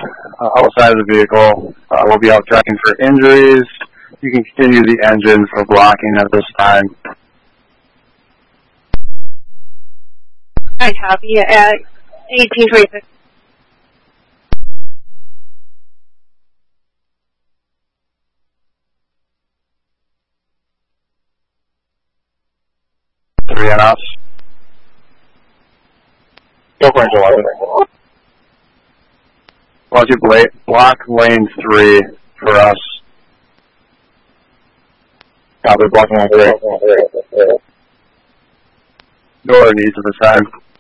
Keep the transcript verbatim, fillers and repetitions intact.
uh, outside of the vehicle. Uh, we'll be out checking for injuries. You can continue the engine for blocking at this time. I copy at eighteen twenty-six. Three and us. Go for Angel eleven. Why don't you bla block lane three for us? Copy, blocking lane three. No other needs at this time.